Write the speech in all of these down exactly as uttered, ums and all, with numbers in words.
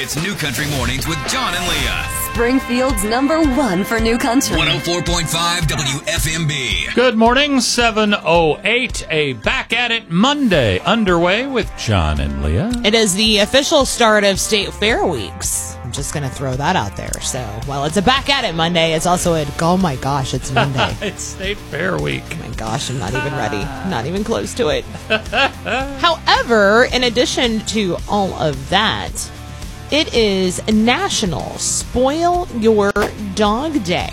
It's New Country Mornings with John and Leah. Springfield's number one for New Country. one oh four point five W F M B. Good morning, seven oh eight. A Back at It Monday underway with John and Leah. It is the official start of State Fair weeks. I'm just going to throw that out there. So, while it's a Back at It Monday, it's also a, oh my gosh, it's Monday. It's State Fair week. Oh my gosh, I'm not even ready. Not even close to it. However, in addition to all of that, it is National Spoil Your Dog Day.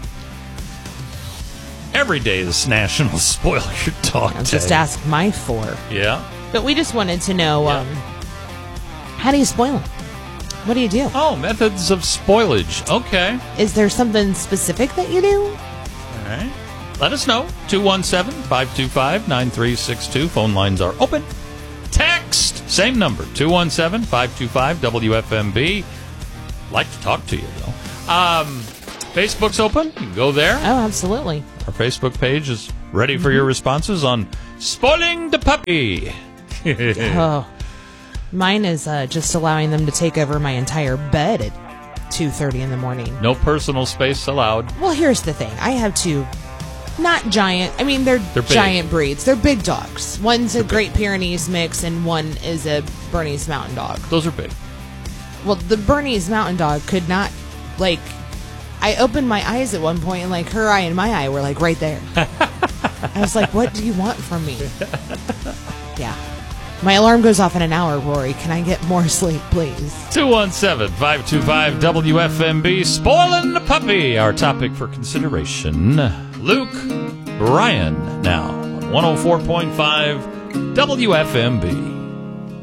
Every day is National Spoil Your Dog I'll Day. just ask my four. Yeah. But we just wanted to know, Yeah. um, how do you spoil them? What do you do? Oh, methods of spoilage. Okay. Is there something specific that you do? All right. Let us know. two one seven, five two five, nine three six two. Phone lines are open. Text, same number, two one seven, five two five, W F M B. Like to talk to you, though. Um, Facebook's open. You can go there. Oh, absolutely. Our Facebook page is ready for your responses on spoiling the puppy. Oh, mine is uh, just allowing them to take over my entire bed at two thirty in the morning. No personal space allowed. Well, here's the thing. I have two, not giant, I mean, they're, They're big. giant breeds. They're big dogs. One's a Great Pyrenees mix and one is a Bernese Mountain Dog. Those are big. Well, the Bernese Mountain Dog could not, like, I opened my eyes at one point and, like, her eye and my eye were, like, right there. I was like, what do you want from me? Yeah. My alarm goes off in an hour, Rory. Can I get more sleep, please? two one seven, five two five, W F M B. Spoiling the puppy, our topic for consideration. Luke Bryan now, one oh four point five W F M B.